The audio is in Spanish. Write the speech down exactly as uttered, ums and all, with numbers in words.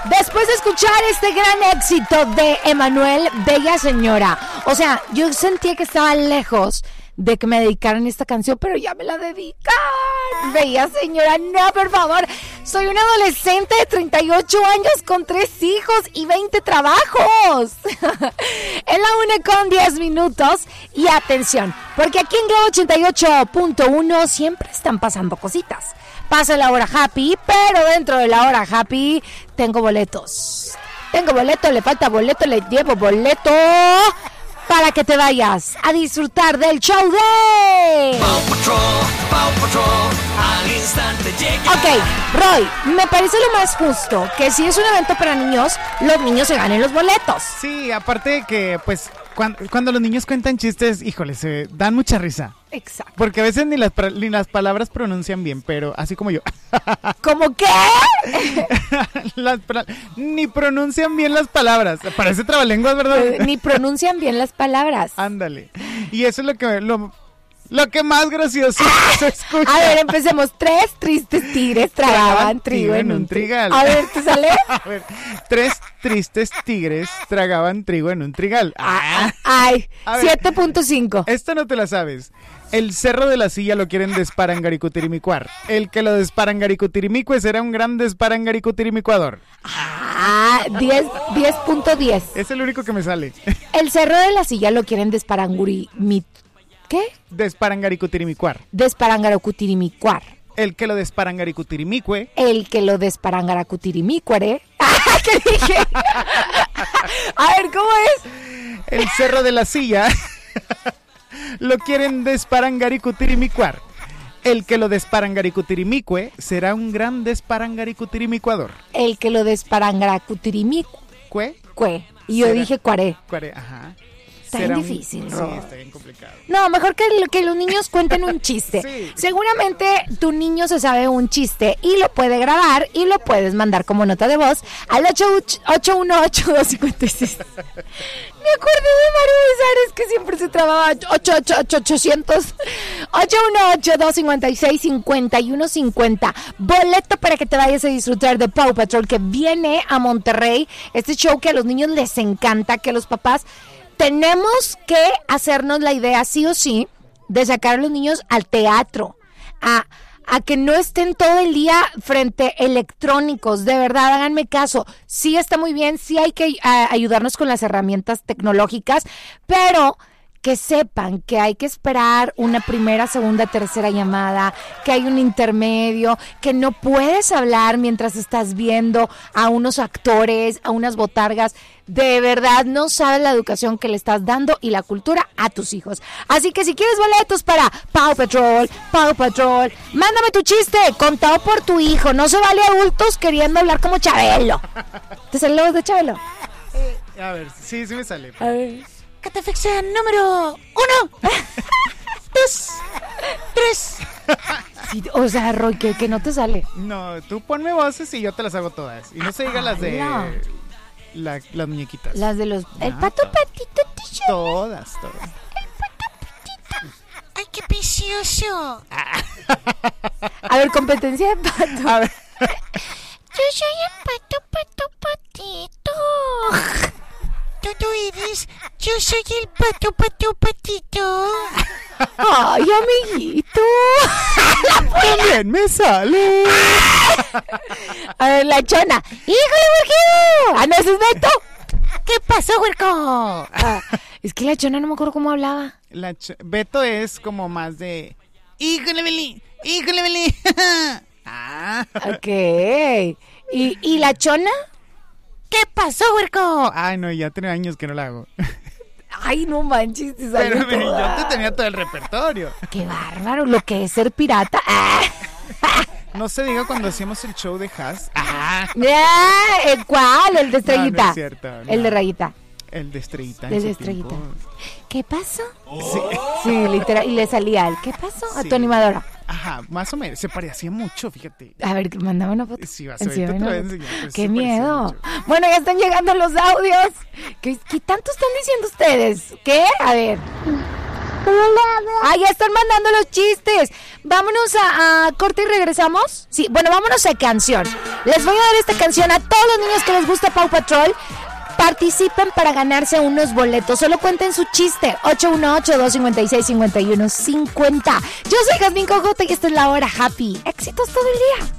Después de escuchar este gran éxito de Emanuel, Bella Señora. O sea, yo sentía que estaba lejos de que me dedicaran esta canción, pero ya me la dedican. Bella Señora, no, por favor. Soy una adolescente de treinta y ocho años con tres hijos y veinte trabajos. En la una con diez minutos. Y atención, porque aquí en Globo ochenta y ocho punto uno siempre están pasando cositas. Pasa la hora happy, pero dentro de la hora happy tengo boletos. Tengo boleto, le falta boleto, le llevo boleto para que te vayas a disfrutar del show de Paw Patrol, Paw Patrol, al instante llega. Ok, Roy, me parece lo más justo que si es un evento para niños, los niños se ganen los boletos. Sí, aparte de que, pues, cuando, cuando los niños cuentan chistes, híjole, se dan mucha risa. Exacto. Porque a veces ni las, ni las palabras pronuncian bien, pero así como yo. ¿Cómo qué? las, ni pronuncian bien las palabras. Parece trabalenguas, ¿verdad? Eh, ni pronuncian bien las palabras. Ándale. Y eso es lo que... Lo, Lo que más gracioso se escucha. A ver, empecemos. Tres tristes tigres tragaban trigo en un trigal. A ver, ¿te sale? A ver, tres tristes tigres tragaban trigo en un trigal. Ah, ay, siete punto cinco. Esta no te la sabes. El cerro de la silla lo quieren desparangaricutirimikuar. El que lo desparangaricutirimicue será un gran desparangaricutirimikuador. Ah, diez punto diez. Es el único que me sale. El cerro de la silla lo quieren desparangurimit. ¿Qué? Desparangaricutirimikuar. Desparangaricutirimikuar. El que lo desparangaricutirimicue. El que lo desparangaricutirimikuare. ¿Qué dije? A ver, ¿cómo es? El cerro de la silla lo quieren desparangaricutirimikuar. El que lo desparangaricutirimicue será un gran desparangaricutirimikuador. El que lo desparangaricutirimicue. Cue. Y yo será, dije cuare. Cuare, ajá. Está bien difícil, un... Ro. Sí, está bien complicado. No, mejor que, que los niños cuenten un chiste. Sí. Seguramente tu niño se sabe un chiste y lo puede grabar y lo puedes mandar como nota de voz al ocho uno ocho, dos cinco seis. Me acordé de Mario Besares que siempre se trababa ocho ocho ocho ochocientos ocho uno ocho, dos cinco seis, cinco uno cinco cero. Boleto para que te vayas a disfrutar de Paw Patrol, que viene a Monterrey. Este show que a los niños les encanta, que a los papás tenemos que hacernos la idea sí o sí de sacar a los niños al teatro, a, a que no estén todo el día frente a electrónicos. De verdad, háganme caso. Sí está muy bien, sí hay que a, ayudarnos con las herramientas tecnológicas, pero que sepan que hay que esperar una primera, segunda, tercera llamada, que hay un intermedio, que no puedes hablar mientras estás viendo a unos actores, a unas botargas. De verdad, no sabes la educación que le estás dando y la cultura a tus hijos. Así que si quieres boletos para Paw Patrol, Paw Patrol, mándame tu chiste contado por tu hijo. No se vale adultos queriendo hablar como Chabelo. ¿Te sale la voz de Chabelo? Eh, a ver, sí, sí me sale. A ver. Catafixia número uno, dos, tres. Sí, o sea, Roy, que, que no te sale. No, tú ponme voces y yo te las hago todas. Y no se diga las de la, las muñequitas. Las de los... No, el pato todas. patito ticho. Todas, todas. El pato patito. Ay, qué precioso. A ver, competencia de pato. A ver. Yo soy el pato, pato, patito. Tú, tú eres, yo soy el pato, pato, patito. Ay, amiguito. También me sale. A ver, la chona. ¡Híjole, huerquillo! ¡Ah, no, ese es Beto! ¿Qué pasó, huerco? Ah, es que la chona no me acuerdo cómo hablaba. La ch- Beto es como más de... ¡Híjole, Beli! ¡Híjole, Beli! Ah. Ok. ¿Y, ¿Y la chona? ¿Qué pasó, huerco? Ay, no, ya tiene años que no la hago. Ay, no manches, te Pero, pero toda. yo te tenía todo el repertorio. Qué bárbaro, lo que es ser pirata. No se diga cuando hacíamos el show de Haas. Ah. ¿El cuál? El de Estrellita. No, no es cierto, no. El de Rayita. El de Estrellita. El de Estrellita. ¿Qué pasó? Sí. Sí, literal. Y le salía el ¿qué pasó? A Sí. tu animadora. Ajá, más o menos. Se parecía mucho, fíjate. A ver, mandame una foto. Sí, vas a ver, te lo voy a enseñar, pero ¡Qué se parecía miedo! mucho. Bueno, ya están llegando los audios. ¿Qué, ¿Qué tanto están diciendo ustedes? ¿Qué? A ver. Ah, ya están mandando los chistes. Vámonos a, a corte y regresamos. Sí, bueno, vámonos a canción. Les voy a dar esta canción a todos los niños que les gusta Paw Patrol. Participen para ganarse unos boletos. Solo cuenten su chiste. ocho uno ocho, dos cinco seis, cinco uno cinco cero. Yo soy Jazmín Cogota y esta es la hora happy. Éxitos todo el día.